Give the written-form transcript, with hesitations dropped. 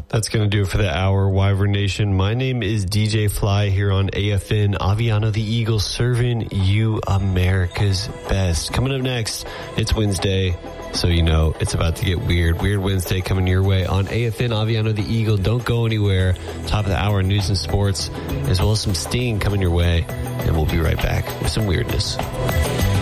That's going to do it for the hour, Wyvern Nation. My name is DJ Fly here on AFN, Aviano the Eagle, serving you America's best. Coming up next, it's Wednesday, so you know it's about to get weird. Weird Wednesday coming your way on AFN, Aviano the Eagle. Don't go anywhere. Top of the hour, news and sports, as well as some Sting coming your way. And we'll be right back with some weirdness.